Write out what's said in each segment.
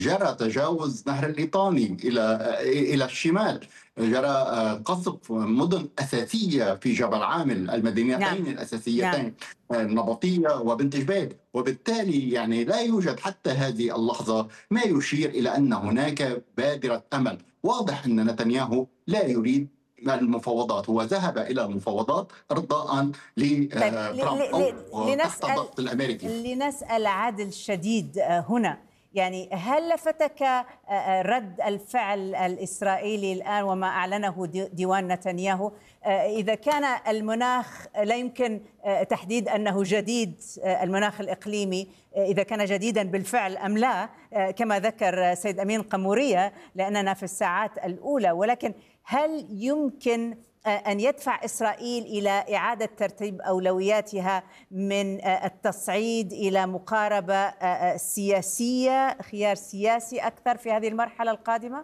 جرى تجاوز نهر الليطاني إلى الشمال، جرى قصف مدن أساسية في جبل عامل، نعم. المدينتين نعم. الأساسيتين النبطية وبنت جبيل. وبالتالي يعني لا يوجد حتى هذه اللحظة ما يشير إلى أن هناك بادرة أمل. واضح أن نتنياهو لا يريد المفاوضات، هو ذهب إلى المفاوضات إرضاء طيب، لترامب أو تحت الضغط الأمريكي. لنسأل عادل شديد هنا، يعني هل لفتك رد الفعل الإسرائيلي الآن وما أعلنه ديوان نتنياهو؟ إذا كان المناخ لا يمكن تحديد أنه جديد، المناخ الإقليمي إذا كان جديدا بالفعل أم لا، كما ذكر سيد أمين قمورية، لأننا في الساعات الأولى، ولكن هل يمكن أن يدفع إسرائيل إلى إعادة ترتيب أولوياتها من التصعيد إلى مقاربة سياسية، خيار سياسي أكثر في هذه المرحلة القادمة؟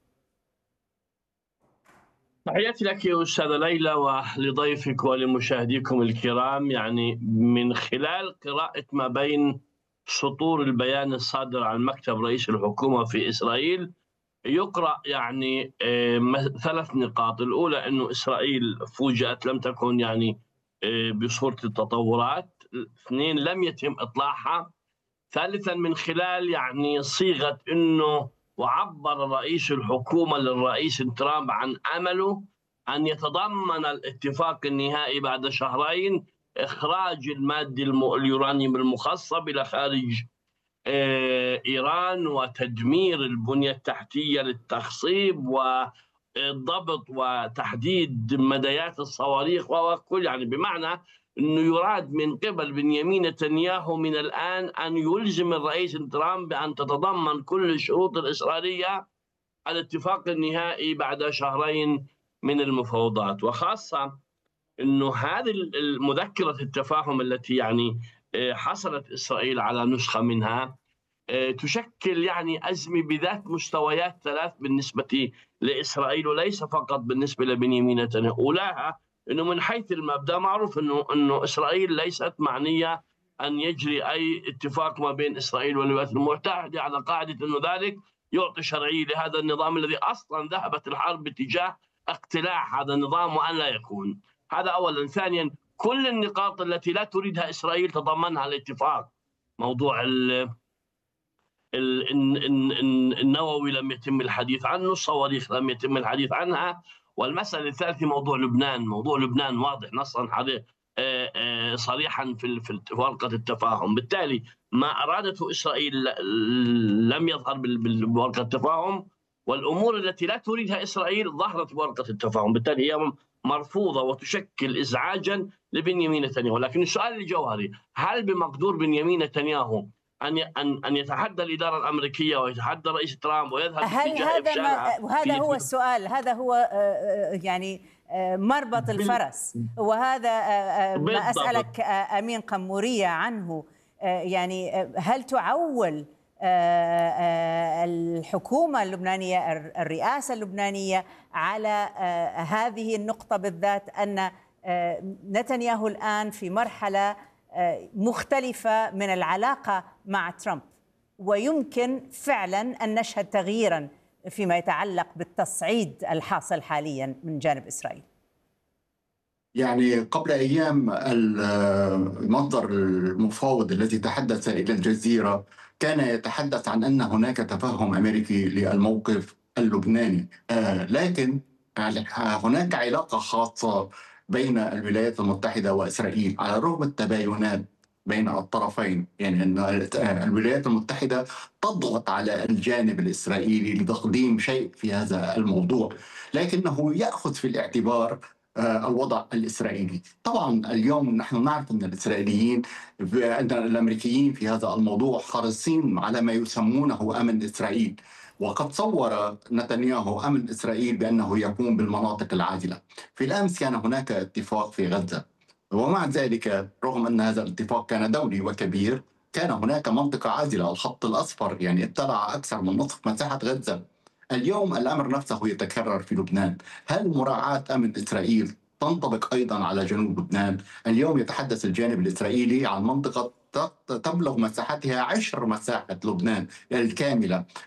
تحياتي لك يا أستاذة ليلى ولضيفك ولمشاهديكم الكرام. يعني من خلال قراءة ما بين سطور البيان الصادر عن مكتب رئيس الحكومة في إسرائيل يقرأ يعني ثلاث نقاط. الأولى أنه إسرائيل فوجئت، لم تكن يعني بصورة التطورات. اثنين، لم يتم إطلاعها. ثالثا، من خلال يعني صيغة أنه وعبر رئيس الحكومة للرئيس ترامب عن أمله أن يتضمن الاتفاق النهائي بعد شهرين إخراج المادة اليورانيوم المخصب إلى خارج إيران وتدمير البنية التحتية للتخصيب والضبط وتحديد مديات الصواريخ وكل، يعني بمعنى أنه يراد من قبل بنيامين نتنياهو من الآن أن يلزم الرئيس ترامب بأن تتضمن كل الشروط الإسرائيلية الاتفاق النهائي بعد شهرين من المفاوضات. وخاصة أنه هذه المذكرة التفاهم التي يعني حصلت إسرائيل على نسخة منها تشكل يعني أزمة بذات مستويات ثلاث بالنسبة لإسرائيل، وليس فقط بالنسبة لبنيامين نتنياهو. أولاها أنه من حيث المبدأ معروف أنه إسرائيل ليست معنية أن يجري أي اتفاق ما بين إسرائيل والولايات المتحدة على قاعدة أنه ذلك يعطي شرعية لهذا النظام الذي أصلا ذهبت الحرب باتجاه اقتلاع هذا النظام وأن لا يكون. هذا أولا. ثانيا، كل النقاط التي لا تريدها إسرائيل تضمنها الاتفاق. موضوع النووي لم يتم الحديث عنه، الصواريخ لم يتم الحديث عنها. والمسألة الثالثة موضوع لبنان. موضوع لبنان واضح نصا صريحا في ورقة التفاهم. بالتالي ما أرادته إسرائيل لم يظهر بورقة التفاهم، والأمور التي لا تريدها إسرائيل ظهرت بورقة التفاهم. بالتالي هي مرفوضة وتشكل إزعاجا لبنيامين نتنياهو. لكن السؤال الجوهري، هل بمقدور بنيامين نتنياهو أن يتحدى الإدارة الأمريكية ويتحدى رئيس ترامب ويذهب باتجاه إفشالها؟ وهذا هو السؤال، هذا هو يعني مربط الفرس، وهذا ما أسألك أمين قمورية عنه. يعني هل تعول الحكومة اللبنانية، الرئاسة اللبنانية، على هذه النقطة بالذات، أن نتنياهو الآن في مرحلة مختلفة من العلاقة مع ترامب، ويمكن فعلا أن نشهد تغييرا فيما يتعلق بالتصعيد الحاصل حاليا من جانب إسرائيل؟ يعني قبل أيام المصدر المفاوض الذي تحدث إلى الجزيرة كان يتحدث عن أن هناك تفهم أمريكي للموقف اللبناني، لكن هناك علاقة خاصة بين الولايات المتحدة وإسرائيل على الرغم التباينات بين الطرفين. يعني أن الولايات المتحدة تضغط على الجانب الإسرائيلي لتقديم شيء في هذا الموضوع، لكنه يأخذ في الاعتبار الوضع الإسرائيلي. طبعا اليوم نحن نعرف أن الإسرائيليين أن الأمريكيين في هذا الموضوع حريصين على ما يسمونه أمن إسرائيل، وقد صور نتنياهو أمن إسرائيل بأنه يكون بالمناطق العاجلة. في الأمس كان هناك اتفاق في غزة، ومع ذلك رغم أن هذا الاتفاق كان دولي وكبير كان هناك منطقة عازلة، الخط الأصفر، يعني ابتلع أكثر من نصف مساحة غزة. اليوم الأمر نفسه يتكرر في لبنان. هل مراعاة أمن إسرائيل تنطبق أيضا على جنوب لبنان؟ اليوم يتحدث الجانب الإسرائيلي عن منطقة تبلغ مساحتها 10 مساحة لبنان الكاملة.